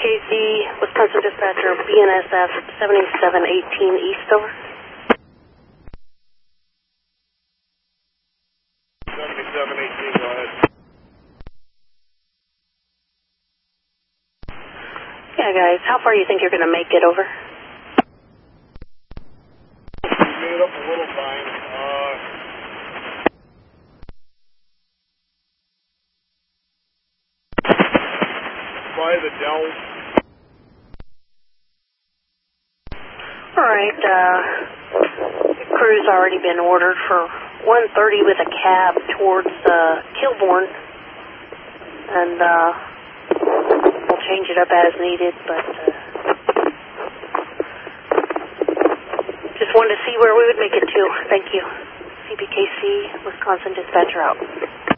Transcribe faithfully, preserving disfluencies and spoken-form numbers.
K C, Wisconsin Dispatcher, B N S F seventy-seven eighteen East, over. seventy-seven eighteen, go ahead. Yeah, guys, how far do you think you're going to make it, over? We made up a little time. Uh, by the Dell. All right, uh, the crew's already been ordered for one thirty with a cab towards uh, Kilbourne, and uh, we'll change it up as needed, but uh, just wanted to see where we would make it to. Thank you. C B K C, Wisconsin Dispatcher out.